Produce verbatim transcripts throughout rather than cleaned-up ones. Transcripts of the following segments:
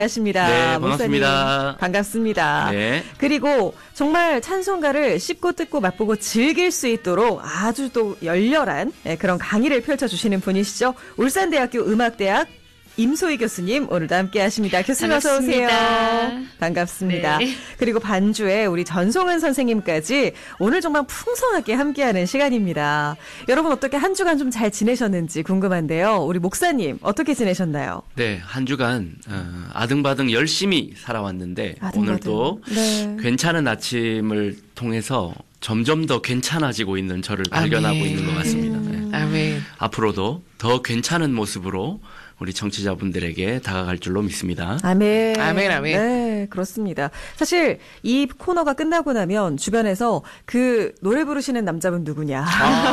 반갑습니다. 네, 반갑습니다. 목사님, 반갑습니다. 네. 그리고 정말 찬송가를 씹고 뜯고 맛보고 즐길 수 있도록 아주 또 열렬한 그런 강의를 펼쳐주시는 분이시죠. 울산대학교 음악대학 임소희 교수님 오늘도 함께 하십니다. 교수님 어서 오세요. 반갑습니다. 네. 그리고 반주에 우리 전송은 선생님까지 오늘 정말 풍성하게 함께하는 시간입니다. 여러분 어떻게 한 주간 좀 잘 지내셨는지 궁금한데요. 우리 목사님 어떻게 지내셨나요? 네, 한 주간 어, 아등바등 열심히 살아왔는데 아등바등. 오늘도 네. 괜찮은 아침을 통해서 점점 더 괜찮아지고 있는 저를 발견하고 아멘. 있는 것 같습니다. 네. 아멘. 앞으로도 더 괜찮은 모습으로 우리 청취자분들에게 다가갈 줄로 믿습니다. 아멘. 아멘, 아멘. 네, 그렇습니다. 사실 이 코너가 끝나고 나면 주변에서 그 노래 부르시는 남자분 누구냐.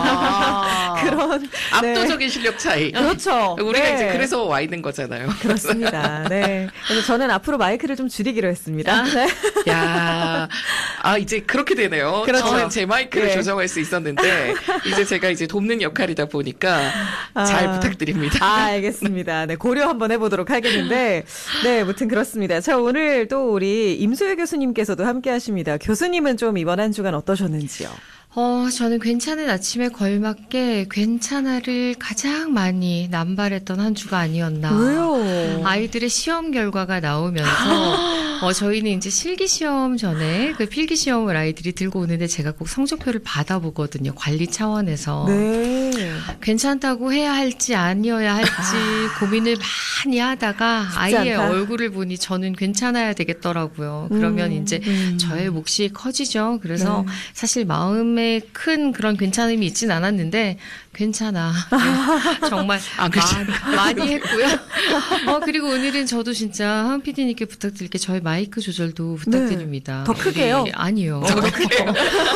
아, 그런. 압도적인 네. 실력 차이. 그렇죠. 우리가 네. 이제 그래서 와 있는 거잖아요. 그렇습니다. 네. 그래서 저는 앞으로 마이크를 좀 줄이기로 했습니다. 네. 야, 아 이제 그렇게 되네요. 그렇죠. 저는 제 마이크를 네. 조정할 수 있었는데 이제 제가 이제 돕는 역할이다 보니까 잘 아. 부탁드립니다. 아, 알겠습니다. 네, 고려 한번 해보도록 하겠는데, 네, 무튼 그렇습니다. 자, 오늘 또 우리 임소희 교수님께서도 함께 하십니다. 교수님은 좀 이번 한 주간 어떠셨는지요? 어, 저는 괜찮은 아침에 걸맞게 괜찮아를 가장 많이 남발했던 한 주가 아니었나. 왜요? 아이들의 시험 결과가 나오면서 어, 저희는 이제 실기 시험 전에 그 필기 시험을 아이들이 들고 오는데 제가 꼭 성적표를 받아보거든요. 관리 차원에서. 네. 괜찮다고 해야 할지 아니어야 할지 고민을 많이 하다가 아이의 않다. 얼굴을 보니 저는 괜찮아야 되겠더라고요. 그러면 음, 이제 음. 저의 몫이 커지죠. 그래서 네. 사실 마음에 큰 그런 괜찮음이 있진 않았는데 괜찮아. 네, 정말 아, 괜찮아. 마, 많이 했고요. 어, 그리고 오늘은 저도 진짜 황 피디님께 부탁드릴 게 저희 마이크 조절도 부탁드립니다. 더 크게요? 우리- 아니요. 더 크게요.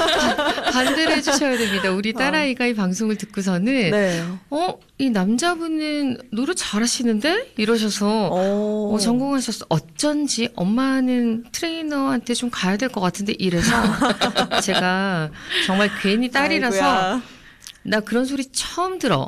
반대를 해주셔야 됩니다. 우리 딸아이가 이 방송을 듣고서는 네. 어? 이 남자분은 노래 잘하시는데? 이러셔서 어, 어, 전공하셨어. 어쩐지 엄마는 트레이너한테 좀 가야 될 것 같은데 이래서 제가 정말 괜히 딸이라서 아이고야. 나 그런 소리 처음 들어.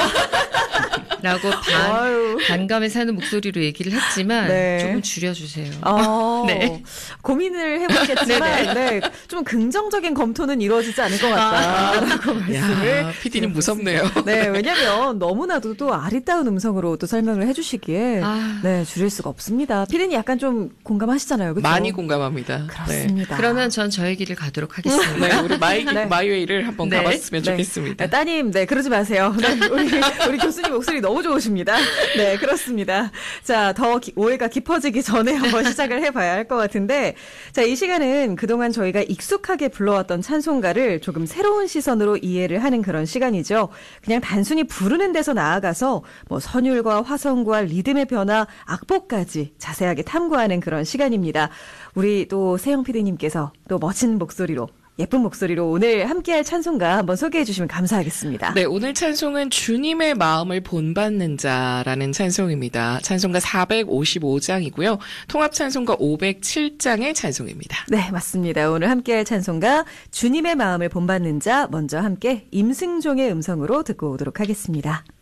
라고 반, 아유. 반감에 사는 목소리로 얘기를 했지만 네. 조금 줄여주세요. 어, 네. 고민을 해보겠지만, 네, 좀 긍정적인 검토는 이루어지지 않을 것 같다라고 말씀을. 야, 피디님 무섭네요. 네, 왜냐면 너무나도 또 아리따운 음성으로 또 설명을 해주시기에, 아. 네, 줄일 수가 없습니다. 피디님 약간 좀 공감하시잖아요, 그렇죠? 많이 공감합니다. 그렇습니다. 그러면 전 저의 길을 가도록 하겠습니다. 네, 네, 우리 마이 네. 마이웨이를 한번 네. 가봤으면 네. 좋겠습니다. 네, 따님, 네, 그러지 마세요. 네, 우리, 우리 교수님 목소리 너무 좋으십니다. 네, 그렇습니다. 자, 더 기, 오해가 깊어지기 전에 한번 시작을 해봐야 할 것 같은데, 자, 이 시간은 그동안 저희가 익숙하게 불러왔던 찬송가를 조금 새로운 시선으로 이해를 하는 그런 시간이죠. 그냥 단순히 부르는 데서 나아가서 뭐 선율과 화성과 리듬의 변화, 악보까지 자세하게 탐구하는 그런 시간입니다. 우리 또 세영 피디님께서 또 멋진 목소리로 예쁜 목소리로 오늘 함께할 찬송가 한번 소개해 주시면 감사하겠습니다. 네, 오늘 찬송은 주님의 마음을 본받는 자라는 찬송입니다. 찬송가 사백오십오 장이고요. 통합 찬송가 오백칠 장의 찬송입니다. 네, 맞습니다. 오늘 함께할 찬송가 주님의 마음을 본받는 자 먼저 함께 임승종의 음성으로 듣고 오도록 하겠습니다.